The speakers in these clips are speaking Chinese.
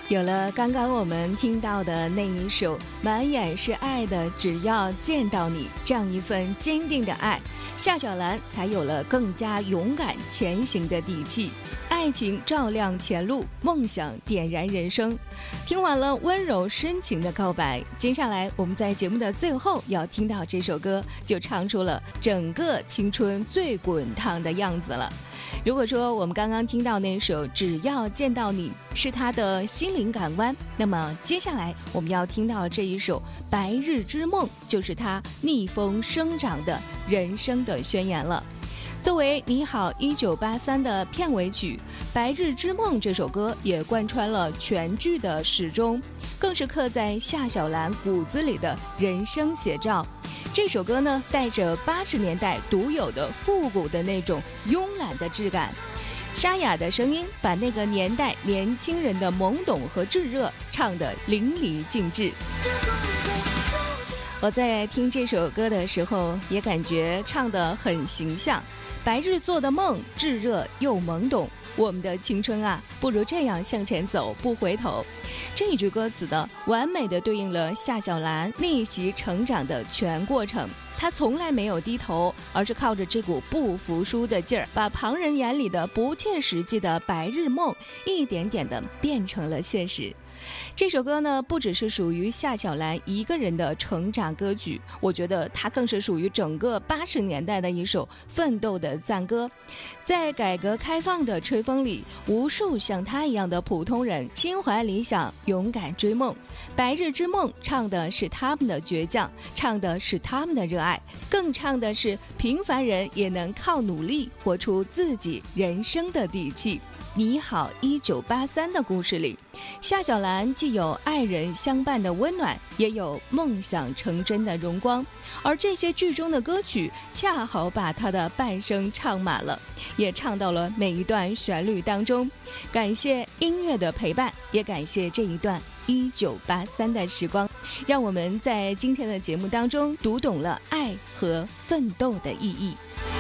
有了刚刚我们听到的那一首满眼是爱的只要见到你，这样一份坚定的爱，夏小兰才有了更加勇敢前行的底气。爱情照亮前路，梦想点燃人生。听完了温柔深情的告白，接下来我们在节目的最后要听到这首歌，就唱出了整个青春最滚烫的样子了。如果说我们刚刚听到那首只要见到你是他的心灵港湾，那么接下来我们要听到这一首白日之梦，就是他逆风生长的人生的宣言了。作为你好1983的片尾曲，白日之梦这首歌也贯穿了全剧的始终，更是刻在夏小兰骨子里的人生写照。这首歌呢，带着80年代独有的复古的那种慵懒的质感，沙哑的声音把那个年代年轻人的懵懂和炙热唱得淋漓尽致。我在听这首歌的时候也感觉唱得很形象，白日做的梦炙热又懵懂，我们的青春啊，不如这样向前走，不回头。这一句歌词的完美的对应了夏小兰逆袭成长的全过程。她从来没有低头，而是靠着这股不服输的劲儿，把旁人眼里的不切实际的白日梦一点点的变成了现实。这首歌呢，不只是属于夏小兰一个人的成长歌曲，我觉得它更是属于整个80年代的一首奋斗的赞歌。在改革开放的吹风里，无数像他一样的普通人心怀理想，勇敢追梦。白日之梦唱的是他们的倔强，唱的是他们的热爱，更唱的是平凡人也能靠努力活出自己人生的底气。你好1983的故事里，夏小兰既有爱人相伴的温暖，也有梦想成真的荣光，而这些剧中的歌曲恰好把她的半生唱满了，也唱到了每一段旋律当中。感谢音乐的陪伴，也感谢这一段1983的时光，让我们在今天的节目当中读懂了爱和奋斗的意义。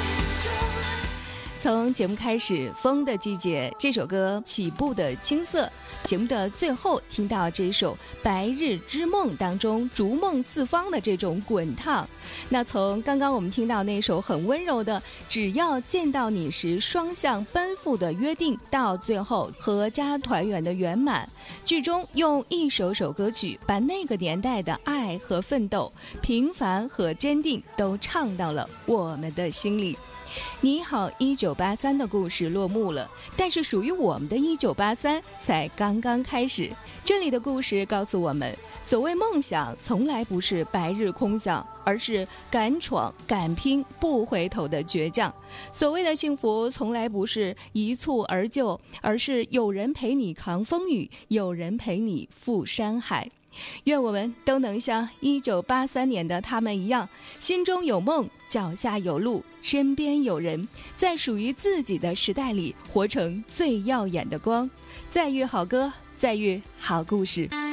从节目开始，《风的季节》这首歌起步的青涩，节目的最后听到这首《白日之梦》当中逐梦四方的这种滚烫。那从刚刚我们听到那首很温柔的只要见到你时双向奔赴的约定，到最后阖家团圆的圆满，剧中用一首首歌曲把那个年代的爱和奋斗、平凡和坚定都唱到了我们的心里。你好1983的故事落幕了，但是属于我们的1983才刚刚开始。这里的故事告诉我们，所谓梦想从来不是白日空想，而是敢闯敢拼不回头的倔强。所谓的幸福从来不是一蹴而就，而是有人陪你扛风雨，有人陪你赴山海。愿我们都能像1983年的他们一样，心中有梦，脚下有路，身边有人，在属于自己的时代里活成最耀眼的光。再遇好歌，再遇好故事。